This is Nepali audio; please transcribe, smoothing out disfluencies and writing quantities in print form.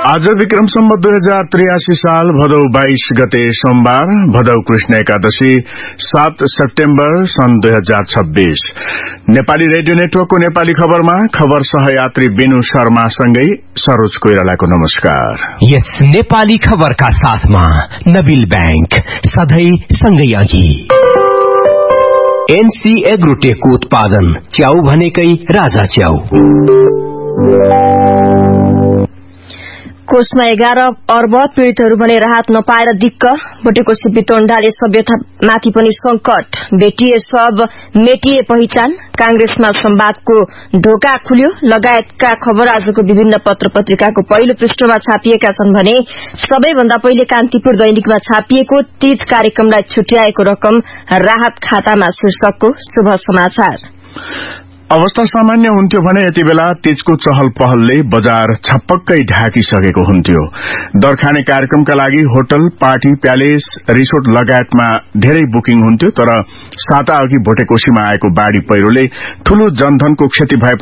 आज विक्रम सम्वत 2083 साल भदौ 22 गते सोमबार भदौ कृष्ण एकादशी 7 सेप्टेम्बर सन् 2026 नेपाली रेडियो नेटवर्कको नेपाली खबरमा खबर सहयात्री बिनु शर्मासँगै सरोज कोइरालाको नमस्कार। यस नेपाली खबरका साथमा नबिल बैंक सधैं सँगै अघि। एनसी एग्रोटेकको उत्पादन च्याउ भनेकै राजा च्याउ। कोषमा 11 अर्ब पीड़ितहरू भने राहत नपाएर दिक्क। बोटेकोशी बितोण्डाले सभ्यतामाथि पनि संकट। बेटिए सब मेटिए पहिचान। कांग्रेसमा संवादको ढोका खुल्यो लगायतका खबर आजको विभिन्न पत्र पत्रिकाको पहिलो पृष्ठमा छापिएका छन् भने सबैभन्दा पहिले कान्तिपुर दैनिकमा छापिएको तीज कार्यक्रमलाई छुट्याएको रकम राहत खातामा शीर्षकको शुभ समाचार। अवस्था सामान्य हुन्थ्यो भने यति बेला तीजको चहल पहलले बजार छपक्कै ढाकिसकेको हुन्थ्यो। दरखाने कार्यक्रमका लागि होटल, पार्टी, प्यालेस, रिसोर्ट लगायतमा धेरै बुकिङ हुन्थ्यो। तर साता अघि भोटेकोशीमा आएको बाढ़ी पहिरोले ठूलो जनधनको क्षति भए